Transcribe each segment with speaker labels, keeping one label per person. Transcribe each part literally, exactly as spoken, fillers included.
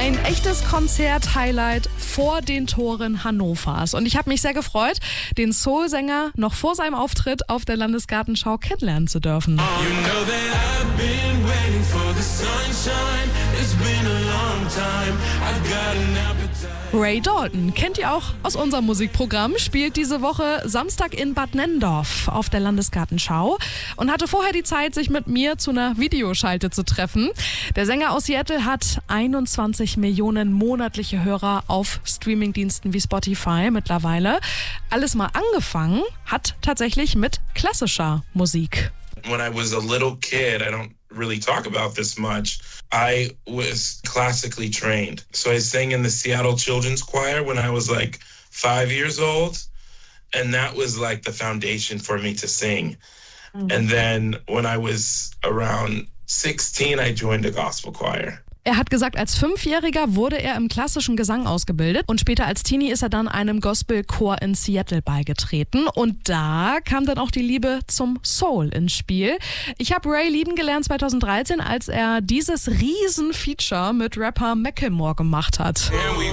Speaker 1: Ein echtes Konzert-Highlight vor den Toren Hannovers. Und ich habe mich sehr gefreut, den Soul-Sänger noch vor seinem Auftritt auf der Landesgartenschau kennenlernen zu dürfen. You know that I've been waiting for the sunshine. It's been a long time. I've got an appetite. Ray Dalton, kennt ihr auch aus unserem Musikprogramm, spielt diese Woche Samstag in Bad Nenndorf auf der Landesgartenschau und hatte vorher die Zeit, sich mit mir zu einer Videoschalte zu treffen. Der Sänger aus Seattle hat einundzwanzig Millionen monatliche Hörer auf Streamingdiensten wie Spotify mittlerweile. Alles mal angefangen hat tatsächlich mit klassischer Musik.
Speaker 2: When I was a little kid, I don't really talk about this much, I was classically trained. So I sang in the Seattle Children's Choir when I was like five years old. And that was like the foundation for me to sing. Mm-hmm. And then when I was around sixteen, I joined a gospel choir.
Speaker 1: Er hat gesagt, als Fünfjähriger wurde er im klassischen Gesang ausgebildet und später als Teenie ist er dann einem Gospelchor in Seattle beigetreten und da kam dann auch die Liebe zum Soul ins Spiel. Ich habe Ray lieben gelernt zweitausenddreizehn, als er dieses Riesen-Feature mit Rapper Macklemore gemacht hat.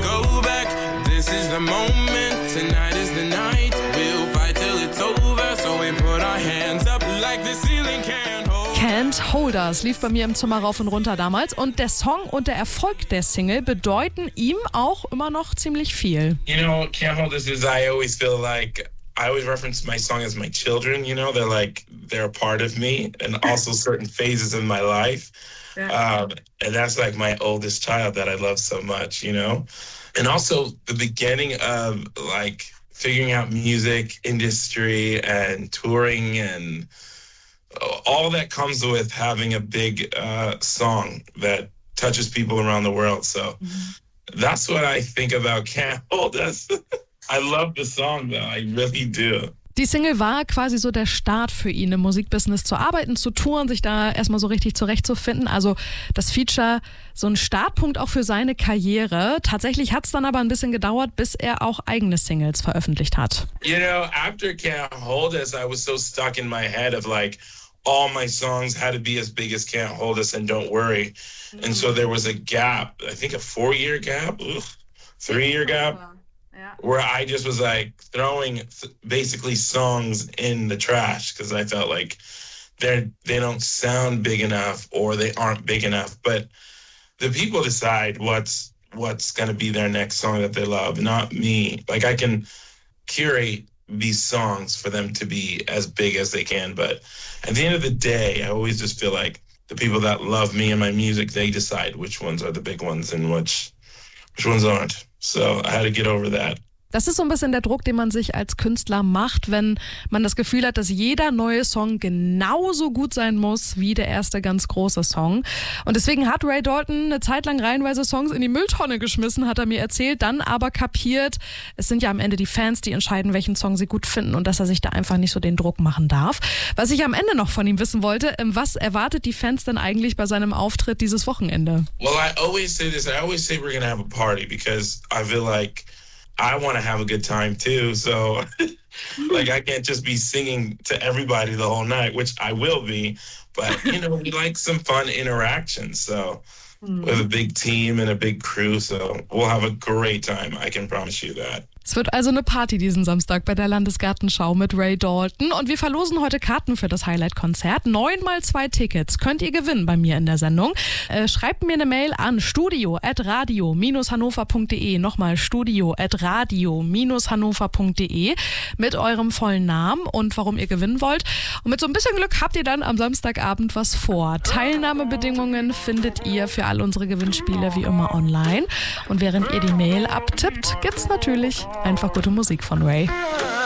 Speaker 1: Can't Hold Us lief bei mir im Zimmer rauf und runter damals und der Song und der Erfolg der Single bedeuten ihm auch immer noch ziemlich viel.
Speaker 2: You know, Can't Hold Us is, I always feel like, I always reference my song as my children, you know, they're like, they're a part of me and also certain phases in my life. Yeah. Um, and that's like my oldest child that I love so much, you know. And also the beginning of like figuring out music industry and touring and all that comes with having a big uh, song that touches people around the world. So mm-hmm. that's what I think about Can't Hold Us. I love the song though, I really do.
Speaker 1: Die Single war quasi so der Start für ihn, im Musikbusiness zu arbeiten, zu touren, sich da erstmal so richtig zurechtzufinden. Also das Feature, so ein Startpunkt auch für seine Karriere. Tatsächlich hat es dann aber ein bisschen gedauert, bis er auch eigene Singles veröffentlicht hat.
Speaker 2: You know, after Can't Hold Us, I was so stuck in my head of like, all my songs had to be as big as Can't Hold Us and Don't Worry. Mm-hmm. And so there was a gap, I think a four-year gap, ugh, three-year gap, yeah. Where I just was like throwing th- basically songs in the trash because I felt like they're, they don't sound big enough or they aren't big enough. But the people decide what's what's going to be their next song that they love, not me. Like I can curate these songs for them to be as big as they can, but at the end of the day, I always just feel like the people that love me and my music, they decide which ones are the big ones and which which ones aren't. So I had to get over that.
Speaker 1: Das ist so ein bisschen der Druck, den man sich als Künstler macht, wenn man das Gefühl hat, dass jeder neue Song genauso gut sein muss wie der erste ganz große Song. Und deswegen hat Ray Dalton eine Zeit lang reihenweise Songs in die Mülltonne geschmissen, hat er mir erzählt, dann aber kapiert, es sind ja am Ende die Fans, die entscheiden, welchen Song sie gut finden und dass er sich da einfach nicht so den Druck machen darf. Was ich am Ende noch von ihm wissen wollte, was erwartet die Fans denn eigentlich bei seinem Auftritt dieses Wochenende?
Speaker 2: Well, I always say this, I always say we're gonna have a party because I feel like I want to have a good time too, so like I can't just be singing to everybody the whole night, which I will be, but you know, we like some fun interactions, so mm. we have a big team and a big crew, so we'll have a great time, I can promise you that.
Speaker 1: Es wird also eine Party diesen Samstag bei der Landesgartenschau mit Ray Dalton und wir verlosen heute Karten für das Highlight-Konzert. Neun mal zwei Tickets könnt ihr gewinnen bei mir in der Sendung. Äh, schreibt mir eine Mail an studio at radio dash hannover punkt de, nochmal studio at radio dash hannover punkt de mit eurem vollen Namen und warum ihr gewinnen wollt. Und mit so ein bisschen Glück habt ihr dann am Samstagabend was vor. Teilnahmebedingungen findet ihr für all unsere Gewinnspiele wie immer online. Und während ihr die Mail abtippt, gibt's natürlich einfach gute Musik von Ray.